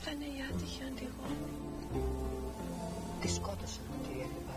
Ήταν η άτυχη Αντιγόνη. Τη σκότωσαν, κυρία Λιβάη.